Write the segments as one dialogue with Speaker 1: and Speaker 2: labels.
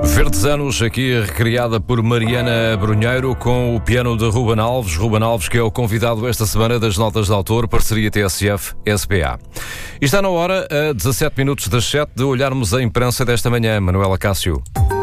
Speaker 1: Verdes Anos, aqui recriada por Mariana Brunheiro com o piano de Ruben Alves. Ruben Alves, que é o convidado esta semana das Notas de Autor, parceria TSF-SPA. E está na hora, a 17 minutos das 7, de olharmos a imprensa desta manhã. Manuela Cássio.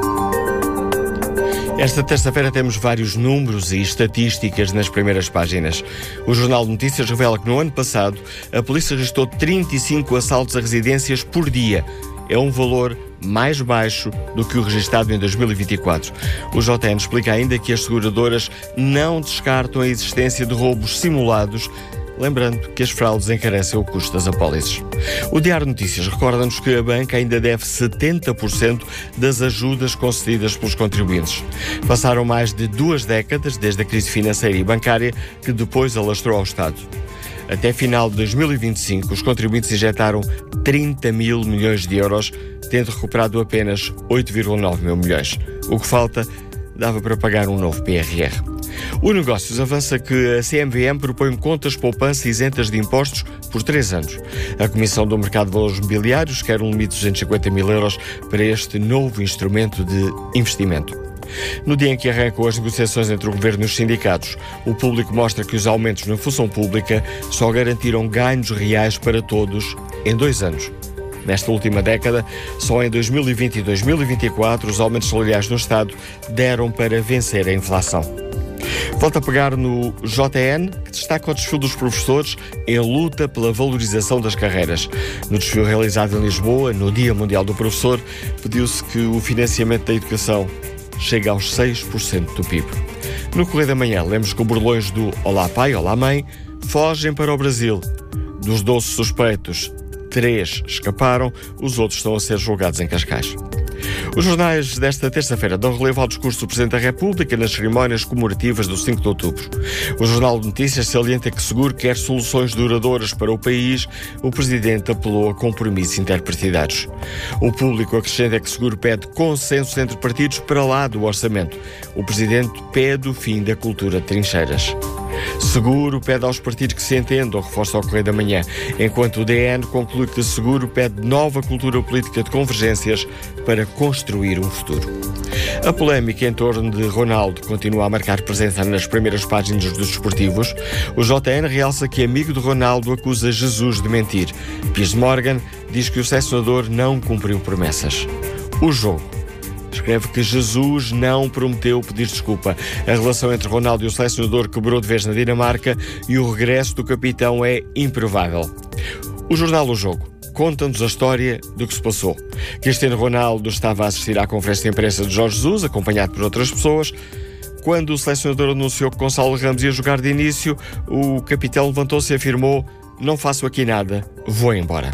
Speaker 2: Esta terça-feira temos vários números e estatísticas nas primeiras páginas. O Jornal de Notícias revela que no ano passado a polícia registrou 35 assaltos a residências por dia. É um valor mais baixo do que o registado em 2024. O JN explica ainda que as seguradoras não descartam a existência de roubos simulados, lembrando que as fraudes encarecem o custo das apólices. O Diário de Notícias recorda-nos que a banca ainda deve 70% das ajudas concedidas pelos contribuintes. Passaram mais de 2 décadas desde a crise financeira e bancária que depois alastrou ao Estado. Até final de 2025, os contribuintes injetaram 30 mil milhões de euros, tendo recuperado apenas 8,9 mil milhões. O que falta dava para pagar um novo PRR. O Negócios avança que a CMVM propõe contas poupança isentas de impostos por 3 anos. A Comissão do Mercado de Valores Mobiliários quer um limite de 250 mil euros para este novo instrumento de investimento. No dia em que arrancam as negociações entre o Governo e os sindicatos, o Público mostra que os aumentos na função pública só garantiram ganhos reais para todos em 2 anos. Nesta última década, só em 2020 e 2024, os aumentos salariais no Estado deram para vencer a inflação. Volta a pegar no JN, que destaca o desfile dos professores em luta pela valorização das carreiras. No desfile realizado em Lisboa, no Dia Mundial do Professor, pediu-se que o financiamento da educação chega aos 6% do PIB. No Correio da Manhã, lemos que os burlões do Olá Pai, Olá Mãe fogem para o Brasil. Dos 12 suspeitos, 3 escaparam, os outros estão a ser julgados em Cascais. Os jornais desta terça-feira dão relevo ao discurso do Presidente da República nas cerimónias comemorativas do 5 de outubro. O Jornal de Notícias salienta que Seguro quer soluções duradouras para o país. O Presidente apelou a compromissos interpartidários. O Público acrescenta que Seguro pede consenso entre partidos para lá do orçamento. O Presidente pede o fim da cultura de trincheiras. Seguro pede aos partidos que se entendam, reforça ao Correio da Manhã, enquanto o DN conclui que Seguro pede nova cultura política de convergências para construir um futuro. A polémica em torno de Ronaldo continua a marcar presença nas primeiras páginas dos desportivos. O JN realça que amigo de Ronaldo acusa Jesus de mentir. Piers Morgan diz que o selecionador não cumpriu promessas. O Jogo escreve que Jesus não prometeu pedir desculpa. A relação entre Ronaldo e o selecionador quebrou de vez na Dinamarca e o regresso do capitão é improvável. O jornal O Jogo conta-nos a história do que se passou. Cristiano Ronaldo estava a assistir à conferência de imprensa de Jorge Jesus, acompanhado por outras pessoas. Quando o selecionador anunciou que Gonçalo Ramos ia jogar de início, o capitão levantou-se e afirmou: "Não faço aqui nada, vou embora."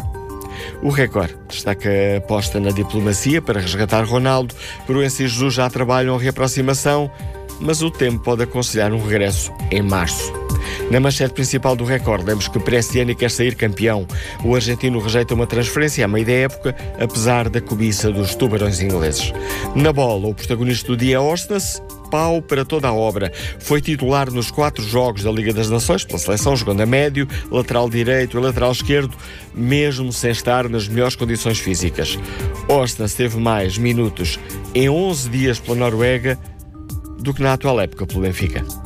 Speaker 2: O Record destaca a aposta na diplomacia para resgatar Ronaldo. Proença e Jesus já trabalham a reaproximação, mas o tempo pode aconselhar um regresso em março. Na manchete principal do Record, lemos que Bresciani quer sair campeão. O argentino rejeita uma transferência à meio da época, apesar da cobiça dos tubarões ingleses. Na bola, o protagonista do dia é Orsnes. Pau para toda a obra. Foi titular nos 4 jogos da Liga das Nações pela seleção, jogando a médio, lateral direito e lateral esquerdo, mesmo sem estar nas melhores condições físicas. Orsnes teve mais minutos em 11 dias pela Noruega do que na atual época pelo Benfica.